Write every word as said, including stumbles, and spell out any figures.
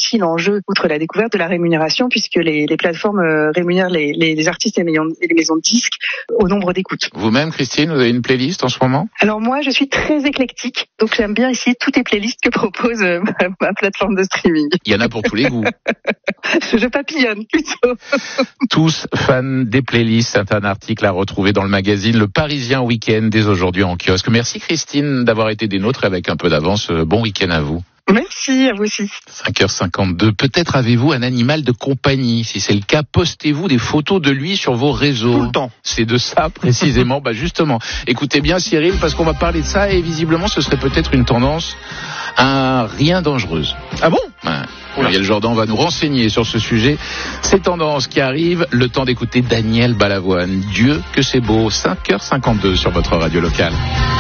aussi l'enjeu, outre la découverte, de la rémunération, puisque les, les plateformes euh, rémunèrent les, les, les artistes et les, maisons, et les maisons de disques au nombre d'écoutes. Vous-même, Christine, vous avez une playlist en ce moment ? Alors moi, je suis très éclectique, donc j'aime bien essayer toutes les playlists que propose euh, ma, ma plateforme de streaming. Il y en a pour tous les goûts. Je papillonne plutôt. Tous fans des playlists, c'est un article à retrouver dans le magazine Le Parisien Week-end dès aujourd'hui en kiosque. Merci Christine d'avoir été des nôtres avec un peu d'avance. Bon week-end à vous. Merci, à vous aussi. cinq heures cinquante-deux. Peut-être avez-vous un animal de compagnie. Si c'est le cas, postez-vous des photos de lui sur vos réseaux. Tout le temps. C'est de ça, précisément. bah, justement. Écoutez bien, Cyril, parce qu'on va parler de ça et visiblement, ce serait peut-être une tendance à rien dangereuse. Ah bon? Ouais. Muriel Jordan va nous renseigner sur ce sujet. Ces tendances qui arrivent, le temps d'écouter Daniel Balavoine. Dieu que c'est beau. cinq heures cinquante-deux sur votre radio locale.